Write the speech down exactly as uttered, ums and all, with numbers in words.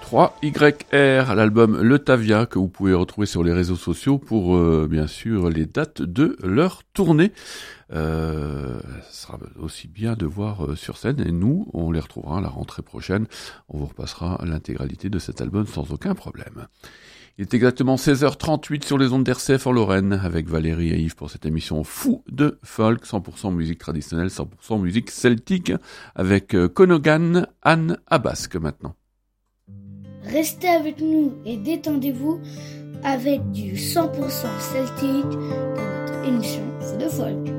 trois Y R, l'album Le Tavia, que vous pouvez retrouver sur les réseaux sociaux pour, euh, bien sûr, les dates de leur tournée. Euh, ce sera aussi bien de voir euh, sur scène, et nous, on les retrouvera à la rentrée prochaine. On vous repassera l'intégralité de cet album sans aucun problème. Il est exactement seize heures trente-huit sur les ondes d'R C F en Lorraine, avec Valérie et Yves pour cette émission fou de folk, cent pour cent musique traditionnelle, cent pour cent musique celtique, avec Conogan, Anne à Basque maintenant. Restez avec nous et détendez-vous avec du cent pour cent celtique pour notre émission Fou de folk.